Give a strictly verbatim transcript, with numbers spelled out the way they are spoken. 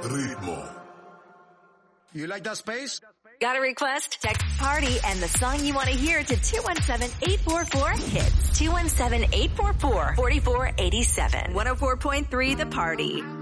Ritmo. You like that space? Got a request? Text PARTY and the song you want to hear to two one seven, eight four four, hits. two one seven, eight four four, four four eight seven. one oh four point three The Party.